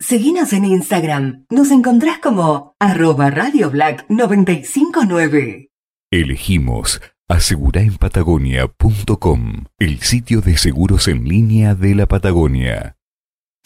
Seguinos en Instagram. Nos encontrás como @radioblack959. Elegimos aseguraenpatagonia.com, el sitio de seguros en línea de la Patagonia.